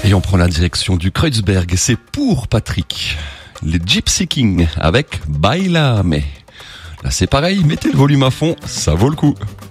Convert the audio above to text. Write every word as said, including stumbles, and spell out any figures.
Et on prend la direction du Kreuzberg, et c'est pour Patrick. Les Gypsy Kings avec Bailame. Là c'est pareil, mettez le volume à fond, ça vaut le coup.